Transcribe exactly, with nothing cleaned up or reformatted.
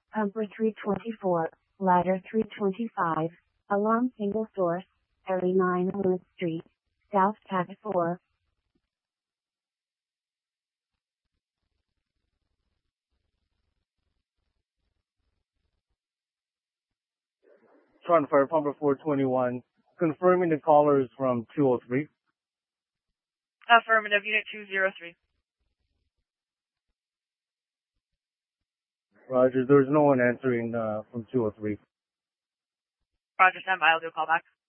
Pumper three twenty-four, ladder three twenty-five, alarm single source, Area nine Lewis Street, South Packet four. Front Fire Pumper four twenty-one, confirming the caller is from two oh three. Affirmative, Unit two oh three. Roger, there's no one answering uh, from two oh three. Roger, stand by. I'll do a call back.